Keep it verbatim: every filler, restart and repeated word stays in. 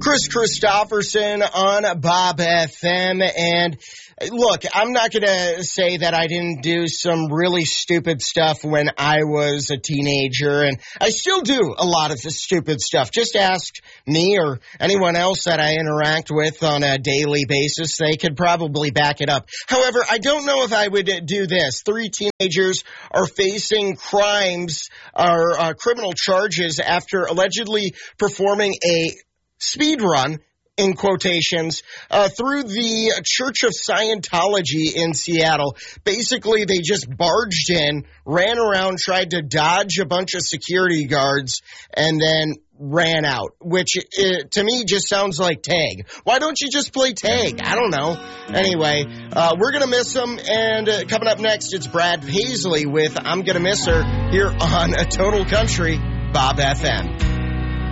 Chris Christopherson on Bob F M. And look, I'm not going to say that I didn't do some really stupid stuff when I was a teenager, and I still do a lot of this stupid stuff. Just ask me or anyone else that I interact with on a daily basis. They could probably back it up. However, I don't know if I would do this. Three teenagers are facing crimes or uh, criminal charges after allegedly performing a speed run, in quotations, uh, through the Church of Scientology in Seattle. Basically, they just barged in, ran around, tried to dodge a bunch of security guards, and then ran out, which uh, to me just sounds like tag. Why don't you just play tag? I don't know. Anyway, uh, we're going to miss them, and uh, coming up next, it's Brad Paisley with I'm Gonna Miss Her here on A Total Country, Bob F M.